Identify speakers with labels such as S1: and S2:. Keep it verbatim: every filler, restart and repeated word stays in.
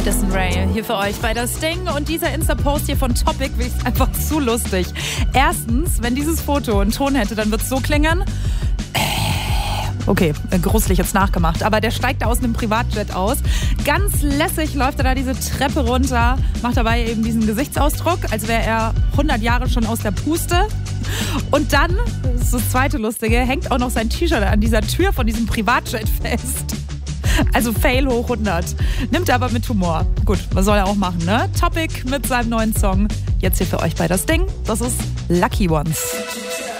S1: Addison Rae hier für euch bei das Ding und dieser Insta-Post hier von Topic ist einfach zu lustig. Erstens, wenn dieses Foto einen Ton hätte, dann wird es so klingen. Okay, gruselig jetzt nachgemacht, aber der steigt da aus einem Privatjet aus. Ganz lässig läuft er da diese Treppe runter, macht dabei eben diesen Gesichtsausdruck, als wäre er hundert Jahre schon aus der Puste. Und dann, das ist das zweite Lustige, hängt auch noch sein T-Shirt an dieser Tür von diesem Privatjet fest. Also Fail hoch hundert. Nimmt er aber mit Humor. Gut, was soll er auch machen, ne? Topic mit seinem neuen Song. Jetzt hier für euch bei das Ding. Das ist Lucky Ones.